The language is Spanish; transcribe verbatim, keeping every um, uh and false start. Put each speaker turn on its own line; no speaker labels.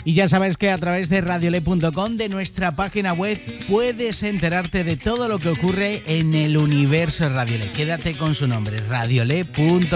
Y ya sabes que a través de radiole punto com, de nuestra página web, puedes enterarte de todo lo que ocurre en el universo Radiole. Quédate con su nombre, radiole punto com.